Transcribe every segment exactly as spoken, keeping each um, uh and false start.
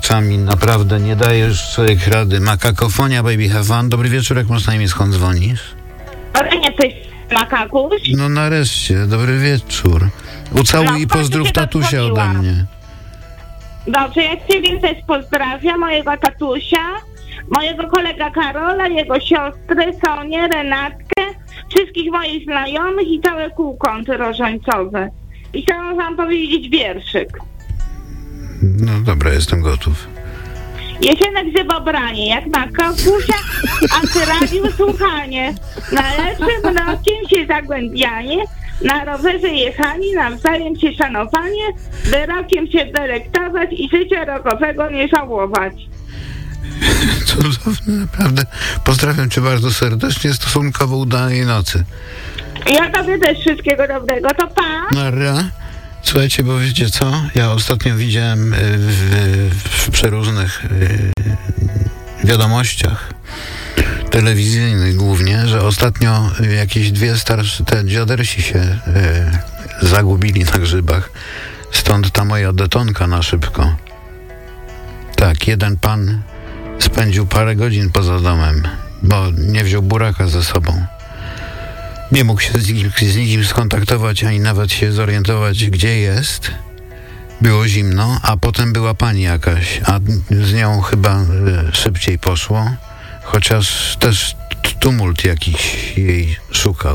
słuchaczami. Naprawdę nie dajesz człowiek rady. Makakofonia, baby have fun. Dobry wieczór, jak masz na imię, skąd dzwonisz? Ale nie coś makakuś? No nareszcie, dobry wieczór. Ucałuj No, i pozdrów się tatusia ode dodzwoniłam. mnie. Dobrze, ja ciebie też pozdrawiam, mojego tatusia, mojego kolega Karola, jego siostry, Sonię, Renatkę, wszystkich moich znajomych i całe kółko antyrożańcowe. I chciałam wam powiedzieć wierszyk. No dobra, jestem gotów. Jesienek zybobranie, jak na kapusia, antyradiu słuchanie. Na lepszym rokiem się zagłębianie, na rowerze jechani, nawzajem się szanowanie, wyrokiem się delektować i życia rokowego nie żałować. Cudowne, naprawdę. Pozdrawiam cię bardzo serdecznie, stosunkowo udanej nocy. Ja tobie też wszystkiego dobrego, to pa! Nara. Słuchajcie, bo wiecie co? Ja ostatnio widziałem y, w, w przeróżnych y, wiadomościach telewizyjnych głównie, że ostatnio y, jakieś dwie starsze, te dziadersi się y, zagubili na grzybach. Stąd ta moja detonka na szybko. Tak, jeden pan spędził parę godzin poza domem, bo nie wziął buraka ze sobą. Nie mógł się z nikim, z nikim skontaktować, ani nawet się zorientować, gdzie jest. Było zimno, a potem była pani jakaś, a z nią chyba e, szybciej poszło, chociaż też tumult jakiś jej szukał.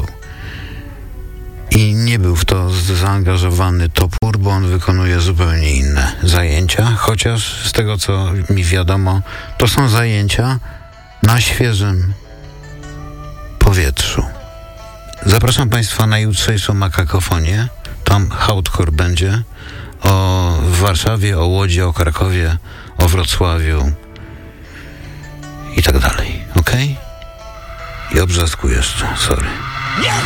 I nie był w to zaangażowany topór, bo on wykonuje zupełnie inne zajęcia, chociaż z tego, co mi wiadomo, to są zajęcia na świeżym powietrzu. Zapraszam Państwa na jutrzejszą makakofonię. Tam hardcore będzie o w Warszawie, o Łodzi, o Krakowie, o Wrocławiu i tak dalej. Okej? I obrzasku jeszcze, sorry.